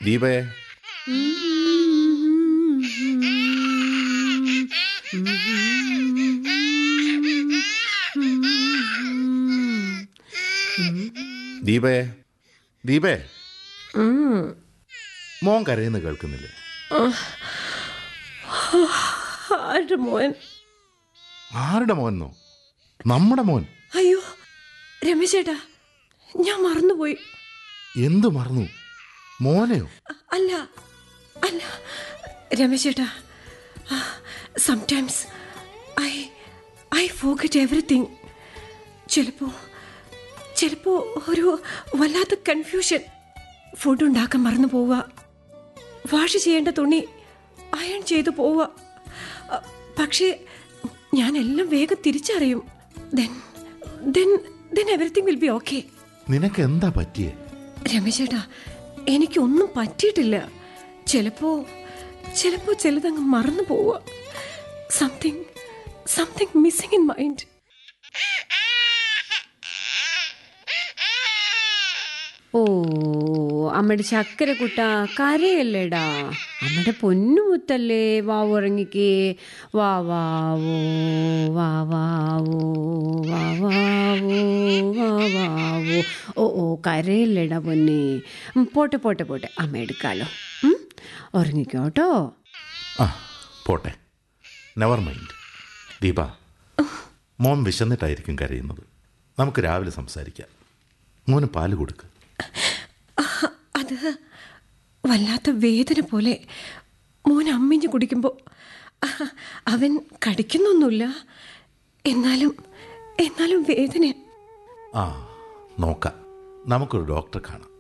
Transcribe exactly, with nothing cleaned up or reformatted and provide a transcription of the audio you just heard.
ദീപേ, ദീപേ, ദീപേ, മോൻ കരയുന്ന കേൾക്കുന്നില്ലേ? ആരുടെ മോൻ? ആരുടെ മോനോ? നമ്മുടെ മോൻ. അയ്യോ രമേശേട്ടാ, ഞാൻ മറന്നുപോയി. എന്തു മറന്നു? മോനെയോ? അല്ല അല്ല രമേശേട്ടാ, sometimes I I forget everything. ചിലപ്പോൾ ചിലപ്പോൾ ഒരു വല്ലാത്ത കൺഫ്യൂഷൻ. ഫുഡ് ഉണ്ടാക്കാൻ മറന്നു പോവുക, വാഷ് ചെയ്യേണ്ട തുണി അയൺ ചെയ്തു പോവുക. പക്ഷേ ഞാനെല്ലാം വേഗം തിരിച്ചറിയും. Then then then everything will be okay. നിനക്ക് എന്താ പറ്റിയേ? രമേശേട്ടാ, എനിക്കൊന്നും പറ്റിയിട്ടില്ല. ചിലപ്പോ ചിലപ്പോ ചിലതങ്ങ് മറന്നു പോവുക. Something something missing in mind. ഓ അമ്മയുടെ ചക്കര കുട്ട കരയല്ലേടാ. അമ്മയുടെ പൊന്നുമുത്തല്ലേ. വാവു ഉറങ്ങിക്കേ. വാ വാവോ വാ വാവോ വാ വാവോ വാ വാവോ. ഓ ഓ കരയല്ലേടാ പൊന്നെ. പോട്ടെ പോട്ടെ പോട്ടെ, അമ്മ എടുക്കാലോ. ഉറങ്ങിക്കോട്ടോ. ആ പോട്ടെ, നെവർ മൈൻഡ്. ദീപ, മോൻ വിശന്നിട്ടായിരിക്കും കരയുന്നത്. നമുക്ക് രാവിലെ സംസാരിക്കാം. മോന് പാല് കൊടുക്ക്. അത് വല്ലാത്ത വേദന പോലെ മോൻ അമ്മിഞ്ഞ് കുടിക്കുമ്പോൾ. അവൻ കടിക്കുന്നൊന്നുമില്ല, എന്നാലും എന്നാലും വേദന. ആ നോക്കാം, നമുക്കൊരു ഡോക്ടറെ കാണാം.